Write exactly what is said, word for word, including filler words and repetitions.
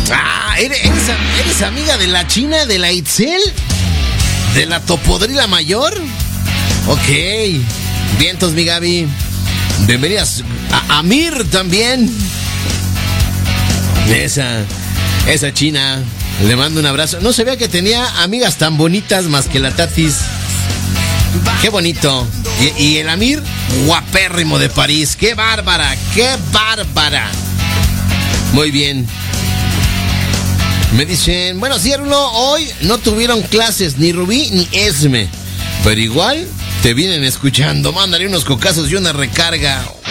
Ah, ¿eres, eres, eres amiga de la China, de la Itzel? ¿De la Topodrila Mayor? Ok. Vientos, mi Gaby. Bienvenidas a Amir también. Esa, esa China. Le mando un abrazo. No sabía que tenía amigas tan bonitas más que la Tatis. Qué bonito. Y, y el Amir, guapérrimo de París. Qué bárbara, qué bárbara. Muy bien. Me dicen, bueno, sí, Rulo, hoy no tuvieron clases ni Rubí ni Esme, pero igual te vienen escuchando. Mándale unos cocazos y una recarga.